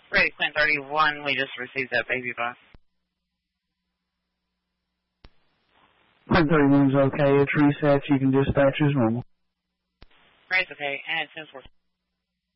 Ready, Quinn 31, we just received that baby box. Quinn 31 is okay. It's reset. You can dispatch as normal. Right, okay, and 10-4.